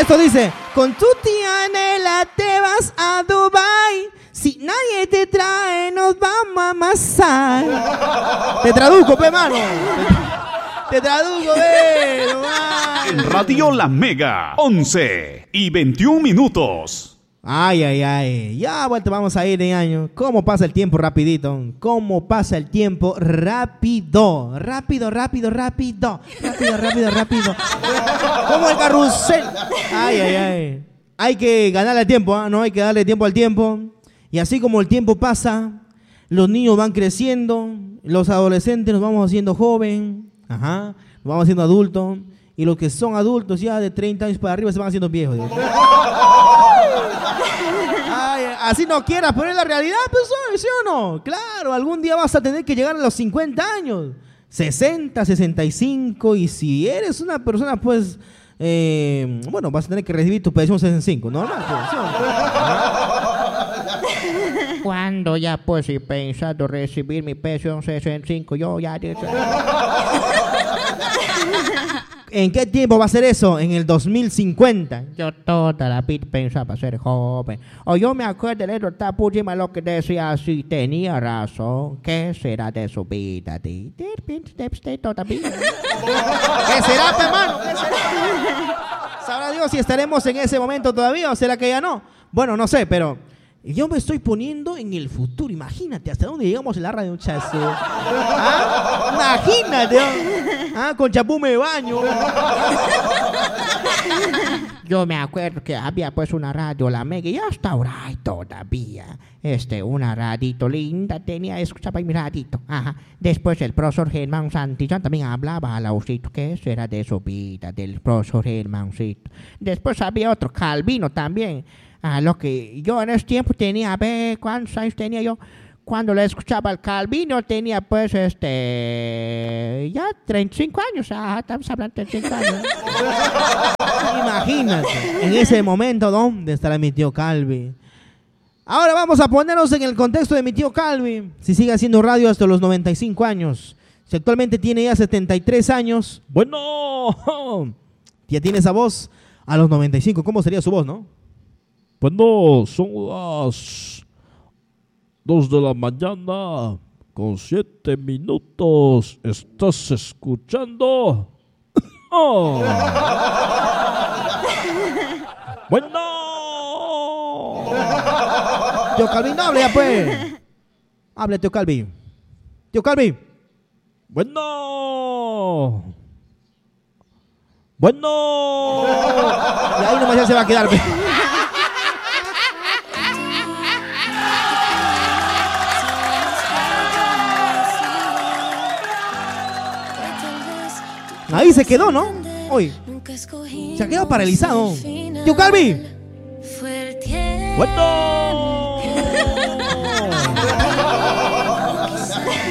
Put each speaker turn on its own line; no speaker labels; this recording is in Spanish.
Esto dice, con tu tía Nela te vas a Dubai. Si nadie te trae, nos vamos a amasar. Te traduzco, pe, mano. Te traduzco, ve.
En Radio La Mega, 11:21.
Ay. Ya vuelta vamos a ir de año. ¿Cómo pasa el tiempo rapidito? ¿Cómo pasa el tiempo rápido? Rápido. Como el carrusel. Ay. Hay que ganarle tiempo, ¿no? Hay que darle tiempo al tiempo. Y así como el tiempo pasa, los niños van creciendo, los adolescentes nos vamos haciendo joven, nos vamos haciendo adultos, y los que son adultos ya de 30 años para arriba se van haciendo viejos. Ay, así no quieras, pero es la realidad, pues, ¿sí o no? Claro, algún día vas a tener que llegar a los 50 años, 60, 65, y si eres una persona, pues, bueno, vas a tener que recibir tu pensión 65, normal, pues, ¿sí o no?
Cuando ya pues y pensando recibir mi pensión 65, yo ya...
¿En qué tiempo va a ser eso? En el 2050.
Yo toda la vida pensaba ser joven. O yo me acuerdo de eso, Tapujima, lo que decía así, tenía razón. ¿Qué será de su vida? ¿Qué será, hermano? ¿Qué será? ¿Sabrá Dios si estaremos en ese momento todavía o será que ya no? Bueno, no sé, pero... yo me estoy poniendo en el futuro. Imagínate hasta dónde llegamos en la radio, chazo. Imagínate. Con chapú me baño. Yo me acuerdo que había pues una radio, La Mega, y hasta ahora hay todavía. Una radito linda tenía, escuchaba mi radito. Después el profesor Germán Santillán también hablaba a Lausito. ¿Qué será de su vida, del profesor Germáncito? Después había otro, Calvino también. Lo que yo en ese tiempo tenía, a ver, ¿cuántos años tenía yo? Cuando le escuchaba al Calvino tenía pues ya 35 años, estamos hablando de 35 años.
Imagínate, en ese momento, ¿dónde estará mi tío Calvi? Ahora vamos a ponernos en el contexto de mi tío Calvi. Si sigue haciendo radio hasta los 95 años, si actualmente tiene ya 73 años, bueno, ya tiene esa voz a los 95, ¿cómo sería su voz, no?
Bueno, son las 2 de la mañana con 7 minutos. ¿Estás escuchando? Oh. Bueno.
Tío Calvi, no hable ya, pues. Hable, tío Calvi. Tío Calvi.
Bueno.
Y ahí nomás ya se va a quedar. Ahí se quedó, ¿no? Hoy. Se ha quedado paralizado. ¡Tío Calvi!
Bueno.